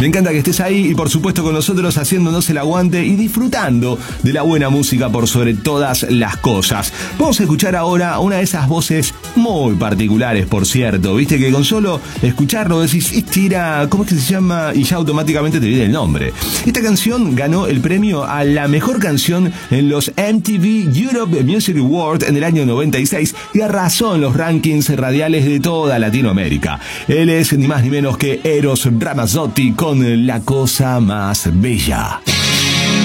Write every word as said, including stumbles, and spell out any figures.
Me encanta que estés ahí y por supuesto con nosotros haciéndonos el aguante y disfrutando de la buena música por sobre todas las cosas. Vamos a escuchar ahora una de esas voces muy particulares, por cierto. Viste que con solo escucharlo decís, este era, ¿cómo es que se llama? Y ya automáticamente te viene el nombre. Esta canción ganó el premio a la mejor canción en los M T V Europe Music Awards en el año noventa y seis y arrasó en los rankings radiales de toda Latinoamérica. Él es ni más ni menos que Eros Ramazzotti con La Cosa Más Bella.